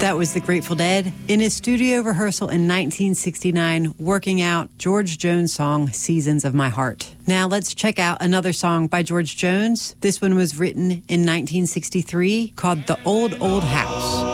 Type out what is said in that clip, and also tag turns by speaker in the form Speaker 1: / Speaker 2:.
Speaker 1: That was the Grateful Dead in his studio rehearsal in 1969, working out George Jones' song, Seasons of My Heart. Now let's check out another song by George Jones. This one was written in 1963 called The Old Old House.